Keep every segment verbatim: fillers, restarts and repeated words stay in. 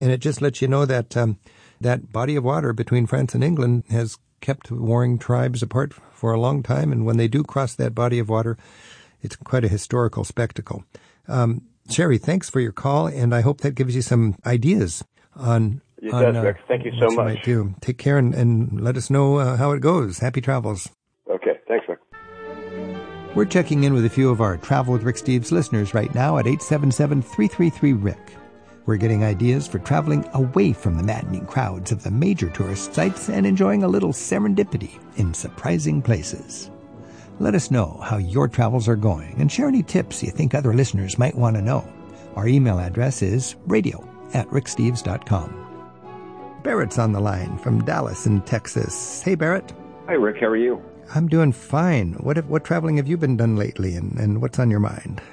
And it just lets you know that um, that body of water between France and England has kept warring tribes apart for a long time. And when they do cross that body of water, it's quite a historical spectacle. Um, Sherry, thanks for your call, and I hope that gives you some ideas on, it on does, Rick. Uh, Thank you what so you much. might do. Take care and, and let us know uh, how it goes. Happy travels. Okay, thanks, Rick. We're checking in with a few of our Travel with Rick Steves listeners right now at eight seven seven, three three three, R I C. We're getting ideas for traveling away from the maddening crowds of the major tourist sites and enjoying a little serendipity in surprising places. Let us know how your travels are going and share any tips you think other listeners might want to know. Our email address is radio at rick steves dot com. Barrett's on the line from Dallas in Texas. Hey, Barrett. Hi, Rick. How are you? I'm doing fine. What have, what traveling have you been done lately, and, and what's on your mind?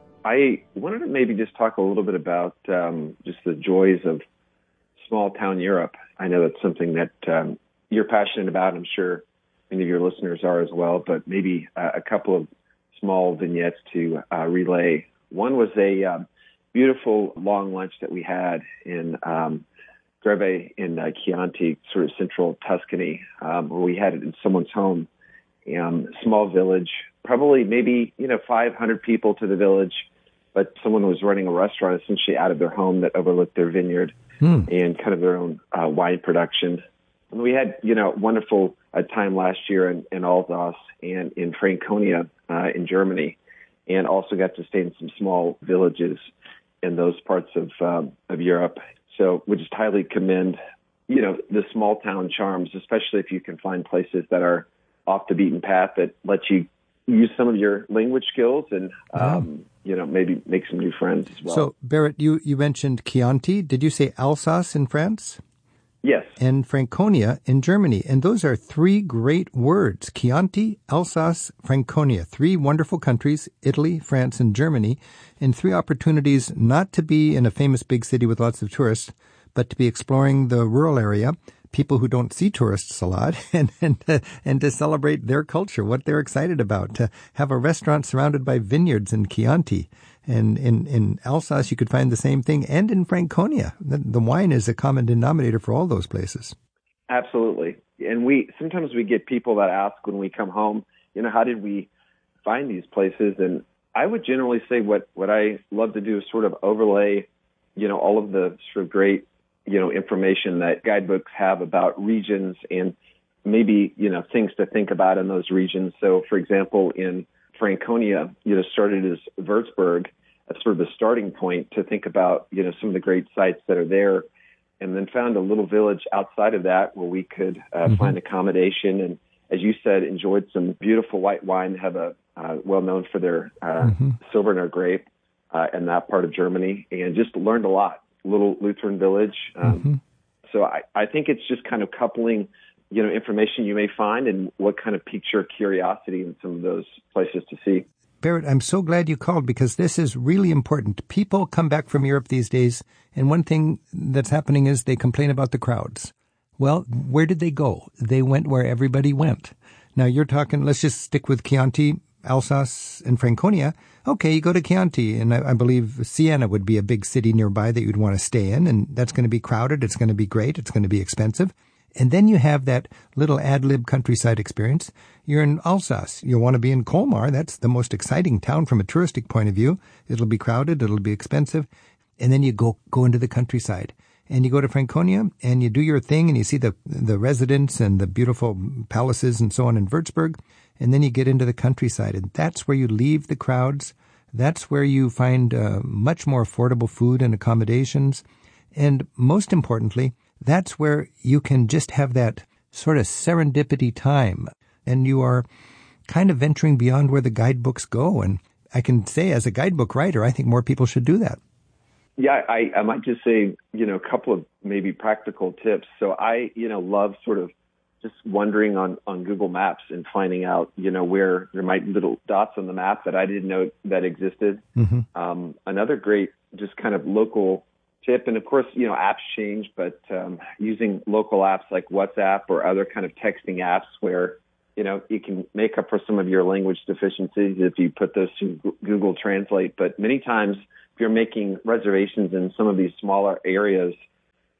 I wanted to maybe just talk a little bit about um, just the joys of small-town Europe. I know that's something that um, you're passionate about. I'm sure many of your listeners are as well, but maybe uh, a couple of small vignettes to uh, relay. One was a um, beautiful long lunch that we had in um, Greve in uh, Chianti, sort of central Tuscany, um, where we had it in someone's home. Um, small village, probably maybe, you know, five hundred people to the village, but someone was running a restaurant essentially out of their home that overlooked their vineyard hmm. and kind of their own uh, wine production. And we had, you know, wonderful uh, time last year in, in Alsace and in Franconia uh, in Germany, and also got to stay in some small villages in those parts of um, of Europe. So we just highly commend, you know, the small town charms, especially if you can find places that are off the beaten path that let you use some of your language skills and, um, yeah. you know, maybe make some new friends as well. So, Barrett, you, you mentioned Chianti. Did you say Alsace in France? Yes. And Franconia in Germany. And those are three great words. Chianti, Alsace, Franconia. Three wonderful countries, Italy, France, and Germany, and three opportunities not to be in a famous big city with lots of tourists, but to be exploring the rural area, people who don't see tourists a lot, and and, uh, and to celebrate their culture, what they're excited about, to have a restaurant surrounded by vineyards in Chianti. And in, in Alsace, you could find the same thing, and in Franconia. The, the wine is a common denominator for all those places. Absolutely. And we sometimes we get people that ask when we come home, you know, how did we find these places? And I would generally say what, what I love to do is sort of overlay, you know, all of the sort of great, you know, information that guidebooks have about regions and maybe, you know, things to think about in those regions. So, for example, in Franconia, you know, started as Würzburg, as sort of a starting point to think about, you know, some of the great sites that are there, and then found a little village outside of that where we could uh, mm-hmm. find accommodation. And as you said, enjoyed some beautiful white wine, have a uh, well known for their uh, mm-hmm. Silberner grape uh, in that part of Germany, and just learned a lot. Little Lutheran village. Um, mm-hmm. So I, I think it's just kind of coupling, you know, information you may find and what kind of piques your curiosity in some of those places to see. Barrett, I'm so glad you called because this is really important. People come back from Europe these days, and one thing that's happening is they complain about the crowds. Well, where did they go? They went where everybody went. Now you're talking, let's just stick with Chianti, Alsace, and Franconia. Okay, you go to Chianti, and I, I believe Siena would be a big city nearby that you'd want to stay in, and that's going to be crowded, it's going to be great, it's going to be expensive. And then you have that little ad-lib countryside experience. You're in Alsace. You'll want to be in Colmar. That's the most exciting town from a touristic point of view. It'll be crowded, it'll be expensive. And then you go go into the countryside. And you go to Franconia, and you do your thing, and you see the the residents and the beautiful palaces and so on in Würzburg. And then you get into the countryside, and that's where you leave the crowds. That's where you find uh, much more affordable food and accommodations. And most importantly, that's where you can just have that sort of serendipity time. And you are kind of venturing beyond where the guidebooks go. And I can say as a guidebook writer, I think more people should do that. Yeah, I, I might just say, you know, a couple of maybe practical tips. So I, you know, love sort of just wandering on, on Google Maps and finding out, you know, where there might be little dots on the map that I didn't know that existed. Mm-hmm. Um, another great just kind of local tip, and of course, you know, apps change, but um, using local apps like WhatsApp or other kind of texting apps where, you know, you can make up for some of your language deficiencies if you put those through Google Translate. But many times, if you're making reservations in some of these smaller areas,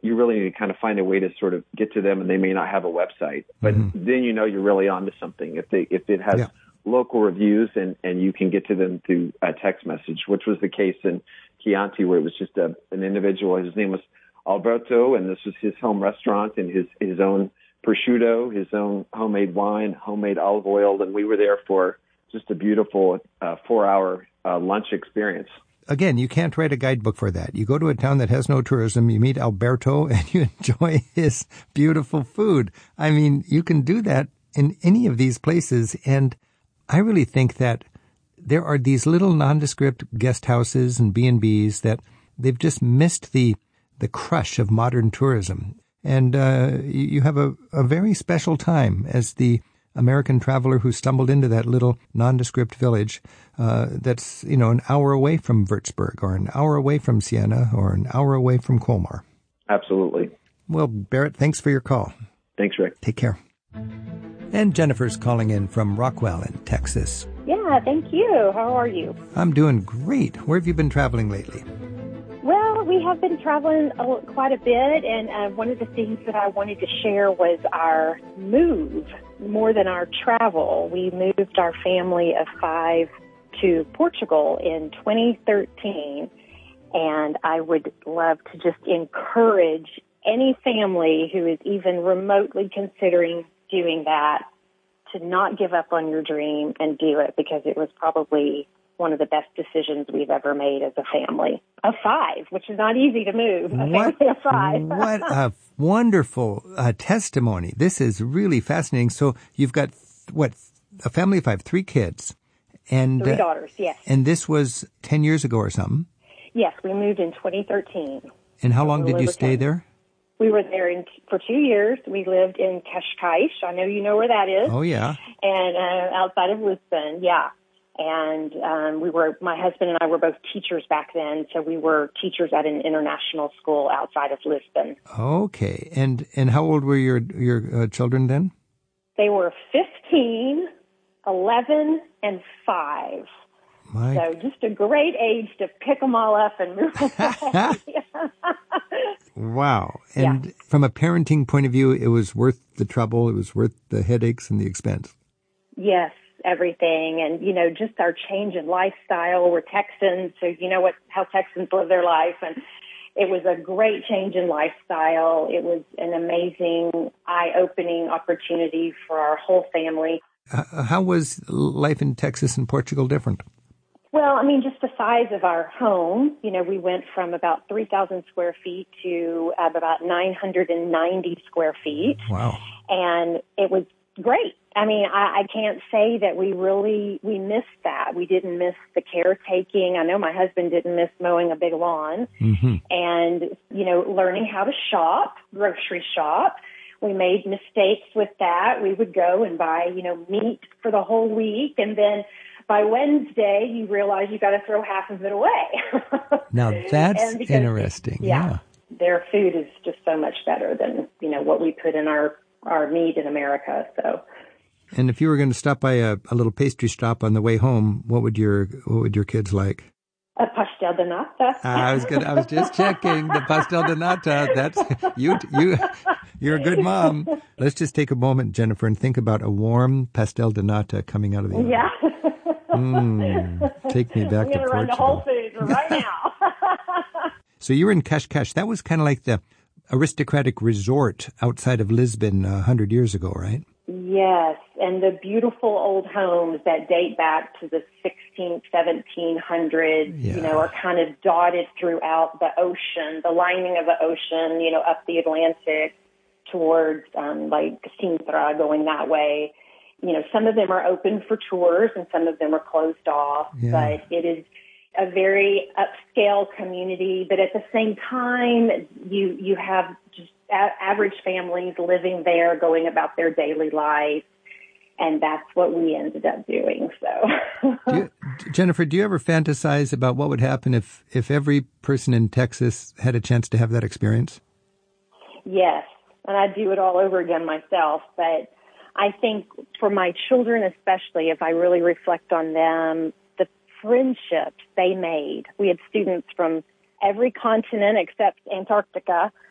you really need to kind of find a way to sort of get to them, and they may not have a website. But Mm-hmm. then you know you're really onto something. If they if it has Yeah. local reviews and, and you can get to them through a text message, which was the case in Chianti, where it was just a, an individual. His name was Alberto, and this was his home restaurant and his, his own prosciutto, his own homemade wine, homemade olive oil. And we were there for just a beautiful uh, four-hour uh, lunch experience. Again, you can't write a guidebook for that. You go to a town that has no tourism, you meet Alberto, and you enjoy his beautiful food. I mean, you can do that in any of these places, and I really think that there are these little nondescript guest houses and B and B's that they've just missed the the crush of modern tourism. And uh, you have a, a very special time as the American traveler who stumbled into that little nondescript village uh, that's, you know, an hour away from Würzburg or an hour away from Siena or an hour away from Colmar. Absolutely. Well, Barrett, thanks for your call. Thanks, Rick. Take care. And Jennifer's calling in from Rockwell in Texas. Yeah, thank you. How are you? I'm doing great. Where have you been traveling lately? Well, we have been traveling a, quite a bit, and uh, one of the things that I wanted to share was our move more than our travel. We moved our family of five to Portugal in twenty thirteen, and I would love to just encourage any family who is even remotely considering doing that to not give up on your dream and do it, because it was probably one of the best decisions we've ever made as a family of five, which is not easy to move, a What, family of five. what a wonderful uh, testimony. This is really fascinating. So you've got, what, a family of five, three kids. And, Three uh, daughters, yes. And this was ten years ago or something. Yes, we moved in twenty thirteen. And how long A did little you over stay ten. there? We were there in, for two years. We lived in Cascais. I know you know where that is. Oh, yeah. And uh, outside of Lisbon, yeah. And um, we were, my husband and I were both teachers back then, so we were teachers at an international school outside of Lisbon. Okay. And and how old were your your uh, children then? They were fifteen, eleven, and five. My So just a great age to pick them all up and move away. Wow. And Yeah. from a parenting point of view, it was worth the trouble. It was worth the headaches and the expense. Yes, everything. And, you know, just our change in lifestyle. We're Texans, so you know what how Texans live their life. And it was a great change in lifestyle. It was an amazing, eye-opening opportunity for our whole family. Uh, how was life in Texas and Portugal different? Well, I mean, just the size of our home. You know, we went from about three thousand square feet to uh, about nine hundred ninety square feet. Wow. And it was great. I mean, I, I can't say that we really, we missed that. We didn't miss the caretaking. I know my husband didn't miss mowing a big lawn. Mm-hmm. And, you know, learning how to shop, grocery shop. We made mistakes with that. We would go and buy, you know, meat for the whole week, and then by Wednesday, you realize you got to throw half of it away. Now that's And because- interesting. Yeah, Yeah. their food is just so much better than, you know, what we put in our, our meat in America. So, And if you were going to stop by a, a little pastry shop on the way home, what would your what would your kids like? a pastel de nata. I was good. I was just checking the pastel de nata. That's you. You. You're a good mom. Let's just take a moment, Jennifer, and think about a warm pastel de nata coming out of the oven. Yeah. Mm, take me back I'm to going to run to Whole Portugal. Foods right now. So you were in Cascais. That was kind of like the aristocratic resort outside of Lisbon a hundred years ago, right? Yes, and the beautiful old homes that date back to the sixteenth, seventeen hundreds, Yeah. you know, are kind of dotted throughout the ocean, the lining of the ocean, you know, up the Atlantic towards um, like Sintra, going that way. You know, some of them are open for tours and some of them are closed off, Yeah. but it is a very upscale community. But at the same time, you you have just a- average families living there, going about their daily life, and that's what we ended up doing. So, Do you, Jennifer, do you ever fantasize about what would happen if, if every person in Texas had a chance to have that experience? yes, and I'd do it all over again myself. But I think for my children especially, if I really reflect on them, the friendships they made. We had students from every continent except Antarctica,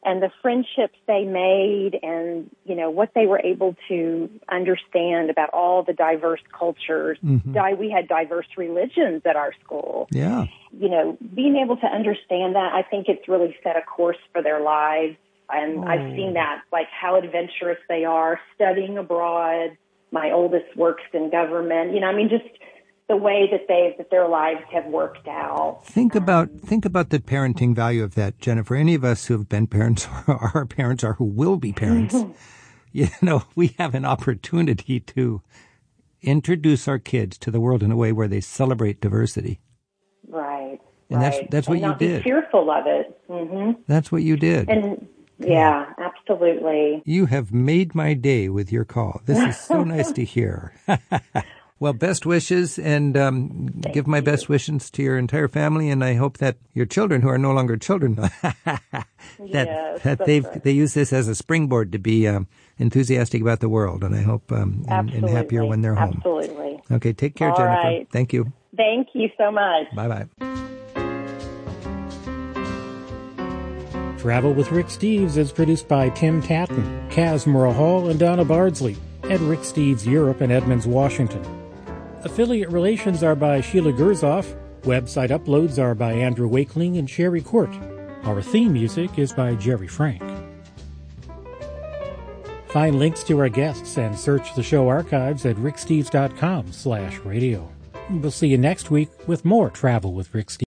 and the friendships they made and, you know, what they were able to understand about all the diverse cultures. Mm-hmm. Di- we had diverse religions at our school. Yeah. You know, being able to understand that, I think it's really set a course for their lives. And oh. I've seen that, like how adventurous they are, studying abroad. My oldest works in government. You know, I mean, just the way that they that their lives have worked out. Think about think about the parenting value of that, Jennifer. Any of us who have been parents or our parents or who will be parents, you know, we have an opportunity to introduce our kids to the world in a way where they celebrate diversity. Right. And right. that's that's what and you not did. Be fearful of it. Mm-hmm. That's what you did. And yeah, absolutely. You have made my day with your call. This is so nice to hear. Well, best wishes, and um, give my you. best wishes to your entire family, and I hope that your children, who are no longer children, that yes, that they right. they use this as a springboard to be um, enthusiastic about the world, and I hope um, and, and happier when they're home. Absolutely. Okay, take care, All Jennifer. Right. Thank you. Thank you so much. Bye-bye. Travel with Rick Steves is produced by Tim Tatton, Kaz Murrell Hall, and Donna Bardsley at Rick Steves Europe in Edmonds, Washington. Affiliate relations are by Sheila Gerzoff. Website uploads are by Andrew Wakeling and Sherry Court. Our theme music is by Jerry Frank. Find links to our guests and search the show archives at ricksteves.com slash radio. We'll see you next week with more Travel with Rick Steves.